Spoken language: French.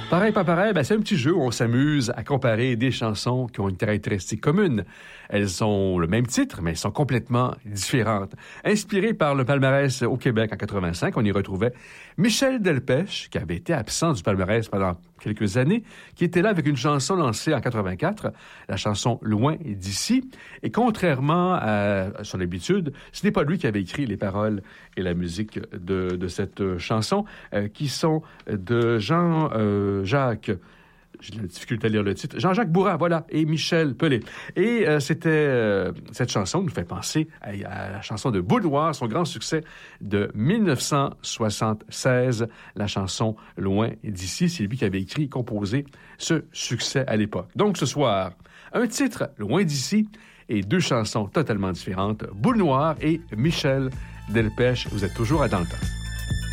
Pareil, pas pareil, c'est un petit jeu où on s'amuse à comparer des chansons qui ont une caractéristique commune. Elles ont le même titre, mais elles sont complètement différentes. Inspiré par le palmarès au Québec en 85, on y retrouvait Michel Delpech, qui avait été absent du palmarès pendant quelques années, qui était là avec une chanson lancée en 84, la chanson Loin d'ici. Et contrairement à son habitude, ce n'est pas lui qui avait écrit les paroles et la musique de cette chanson, qui sont de Jean-Jacques... J'ai de la difficulté à lire le titre. Jean-Jacques Bourras, voilà, et Michel Pelé. Et cette chanson nous fait penser à la chanson de Boule Noire, son grand succès de 1976, la chanson Loin d'ici. C'est lui qui avait écrit et composé ce succès à l'époque. Donc ce soir, un titre Loin d'ici et deux chansons totalement différentes, Boule Noire et Michel Delpech. Vous êtes toujours à Dans le temps.